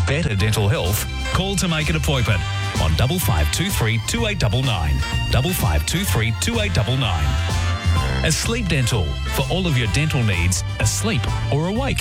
better dental health? Call to make an appointment on 5523 2899. 5523 2899. Asleep Dental, for all of your dental needs, asleep or awake.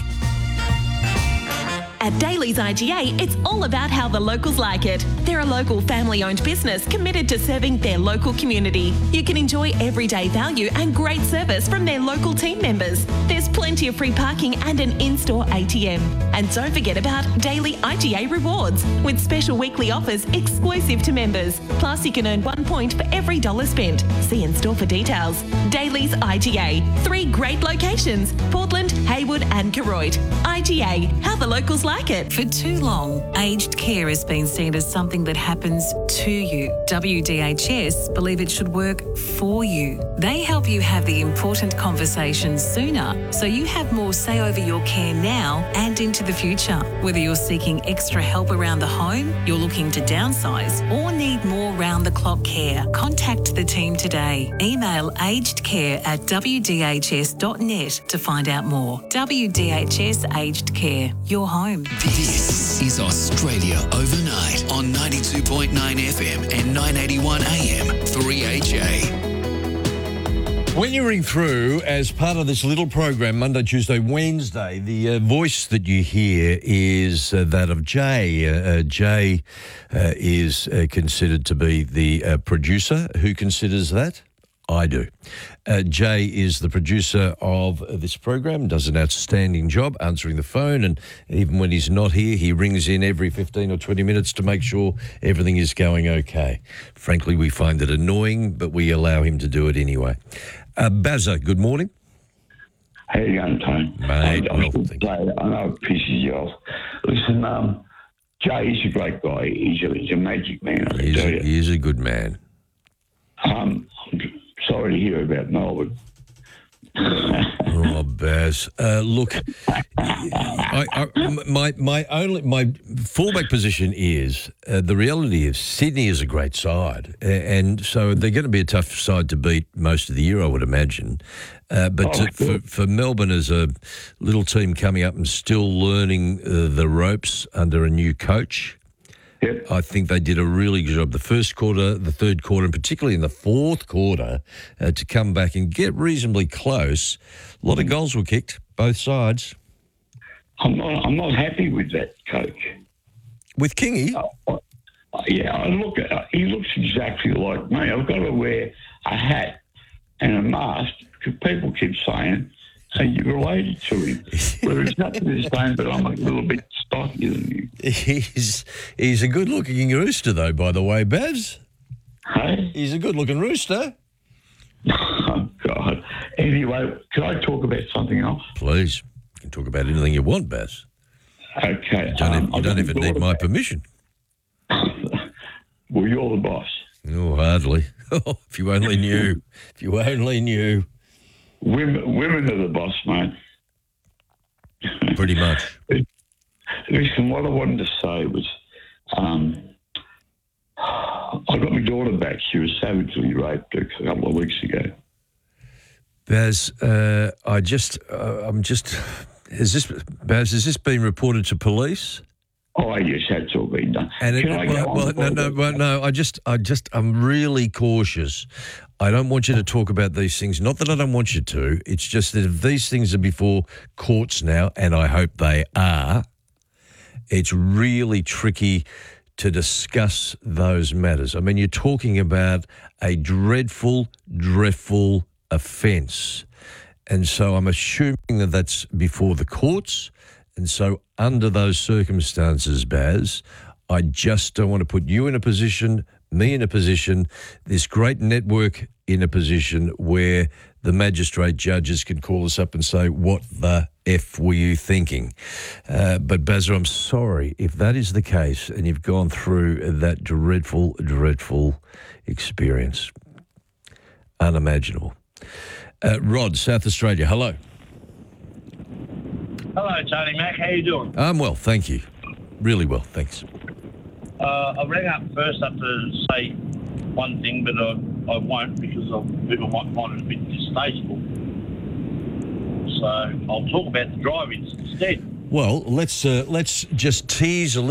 At Daly's IGA, it's all about how the locals like it. They're a local family-owned business committed to serving their local community. You can enjoy everyday value and great service from their local team members. There's plenty of free parking and an in-store ATM. And don't forget about Daily IGA Rewards, with special weekly offers exclusive to members. Plus, you can earn 1 point for every $1 spent. See in store for details. Daly's IGA. 3 great locations: Portland, Haywood and Koroit. IGA, how the locals like it. For too long, aged care has been seen as something that happens to you. WDHS believe it should work for you. They help you have the important conversations sooner, so you have more say over your care now and into the future. Whether you're seeking extra help around the home, you're looking to downsize, or need more round-the-clock care, contact the team today. Email agedcare@wdhs.net to find out more. WDHS Aged Care, your home. This is Australia Overnight on 92.9 FM and 981 AM 3HA. When you ring through as part of this little program, Monday, Tuesday, Wednesday, the voice that you hear is that of Jay. Jay is considered to be the producer. Who considers that? I do. Jay is the producer of this program, does an outstanding job answering the phone, and even when he's not here, he rings in every 15 or 20 minutes to make sure everything is going okay. Frankly, we find it annoying, but we allow him to do it anyway. Bazza, good morning. How you going, Tony? Mate, I know it pisses you off. Listen, Jay is a great guy. He's a magic man, I can tell you. He is a good man. I'm sorry to hear about Melbourne. Oh, Baz. Look, my fallback position is the reality is Sydney is a great side, and so they're going to be a tough side to beat most of the year, I would imagine. For Melbourne as a little team coming up and still learning the ropes under a new coach, yep. I think they did a really good job. The first quarter, the third quarter, and particularly in the fourth quarter, to come back and get reasonably close. A lot of goals were kicked, both sides. I'm not happy with that coach. With Kingy? Yeah, he looks exactly like me. I've got to wear a hat and a mask because people keep saying, "Are you related to him?" Well, exactly the same, but I'm a little bit stockier than you. He's a good-looking rooster, though, by the way, Baz. Hey? He's a good-looking rooster. Oh, God. Anyway, can I talk about something else? Please. You can talk about anything you want, Baz. Okay. You don't even need my permission. Well, you're the boss. Oh, hardly. Oh, if you only knew. If you only knew. Women are the boss, mate. Pretty much. Listen, what I wanted to say was I got my daughter back. She was savagely raped a couple of weeks ago. Baz, has this been reported to police? Oh, yes, that's all been done. And I'm really cautious. I don't want you to talk about these things. Not that I don't want you to. It's just that if these things are before courts now, and I hope they are, it's really tricky to discuss those matters. I mean, you're talking about a dreadful, dreadful offence. And so I'm assuming that that's before the courts. And so under those circumstances, Baz, I just don't want to put you in a position, me in a position, this great network in a position where the magistrate judges can call us up and say, what the F were you thinking? But Bazza, I'm sorry if that is the case and you've gone through that dreadful, dreadful experience. Unimaginable. Rod, South Australia, hello. Hello, Tony Mac. How you doing? I'm well, thank you. Really well, thanks. I rang up first up to say one thing, but I won't because people might find it a bit distasteful. So I'll talk about the drive-ins instead. Well, let's just tease a little.